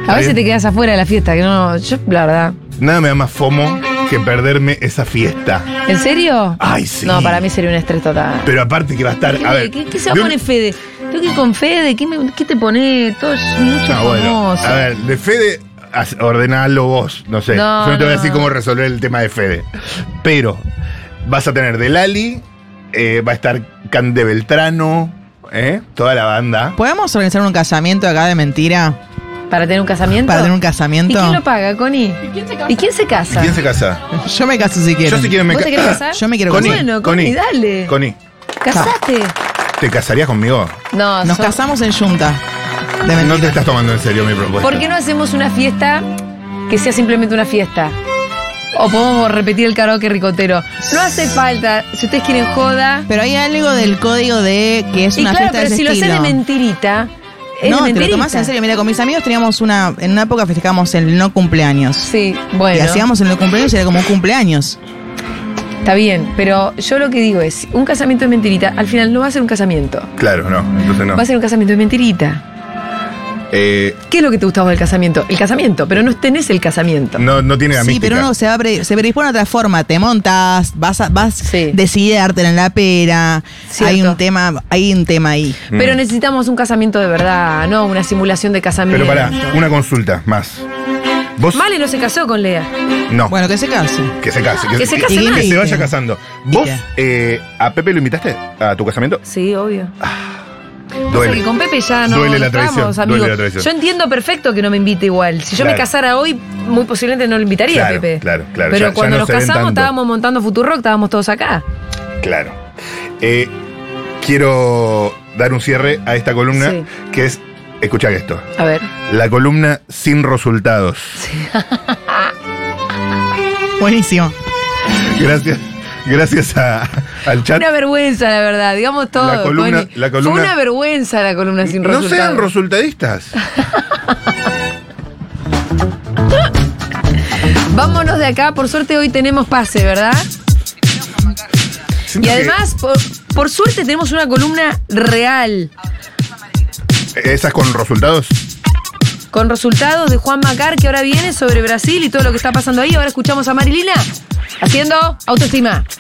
A veces te quedas afuera de la fiesta, que no, yo la verdad. Nada me da más FOMO que perderme esa fiesta. ¿En serio? Ay, sí. No, para mí sería un estrés total. Pero aparte que va a estar. A ver. ¿Qué se va a poner Fede? Tengo que ir con Fede, ¿qué te pone? Todo es mucho famoso. A ver, de Fede, ordenalo vos, no sé. No, yo no te voy a decir no. cómo resolver el tema de Fede. Pero vas a tener de Lali, va a estar Cande Beltrano, toda la banda. ¿Podemos organizar un casamiento acá de mentira? ¿Para tener un casamiento? ¿Para tener un casamiento? ¿Y quién lo paga, Connie? ¿Y quién se casa? ¿Quién se casa? Yo me caso si quiero. Yo si quieren me ¿Vos te querés casar? Yo me quiero Connie, casar. Bueno, Connie, dale. Connie, ¿Casate? ¿te casarías conmigo? No, Nos casamos en Junta. De mentira. No te estás tomando en serio mi propuesta. ¿Por qué no hacemos una fiesta que sea simplemente una fiesta? O podemos repetir el karaoke ricotero. No hace falta, si ustedes quieren joda. Pero hay algo del código de que es Y una claro, fiesta pero de si ese lo haces estilo. de mentirita. Es No, de te lo tomás mentirita. en serio. Mira, con mis amigos teníamos en una época festejábamos el no cumpleaños. Sí, bueno. Y hacíamos el no cumpleaños y era como un cumpleaños. Está bien, pero yo lo que digo es, un casamiento de mentirita, al final no va a ser un casamiento. Claro, no, entonces no. Va a ser un casamiento de mentirita. ¿Qué es lo que te gustaba del casamiento? El casamiento, pero no tenés el casamiento. No tiene la Sí, mística. pero uno se predispone de otra forma. Te montas, vas Sí. decidís dártela en la pera. Cierto. Hay un tema ahí. Pero necesitamos un casamiento de verdad, no una simulación de casamiento. Pero pará, una consulta más. ¿Vos? Male no se casó con Lea. No. Bueno, que se case. Que se case. Que se case ¿Y quién más. Que se dice? vaya casando. ¿Vos a Pepe lo invitaste a tu casamiento? Sí, obvio. O sea Duele. que con Pepe ya no, Duele la no estábamos traición, amigos. duele la traición. Yo entiendo perfecto que no me invite igual. Si yo Claro. me casara hoy, muy posiblemente no lo invitaría a Claro, Pepe. claro. Pero Ya cuando no nos se ven casamos tanto. estábamos montando Futurock, estábamos todos acá. Claro. Quiero dar un cierre a esta columna Sí. que es, escucha esto, A ver. la columna sin resultados. Buenísimo. Gracias al chat. Una vergüenza, la verdad, digamos todo. La columna- Connie. la columna- Fue una vergüenza la columna sin No resultados. sean resultadistas. Vámonos de acá, por suerte hoy tenemos pase, ¿verdad? Siento Y que además, por suerte tenemos una columna real, ¿Esas con resultados? con resultados de Juan Macar, que ahora viene sobre Brasil y todo lo que está pasando ahí. Ahora escuchamos a Marilina haciendo autoestima.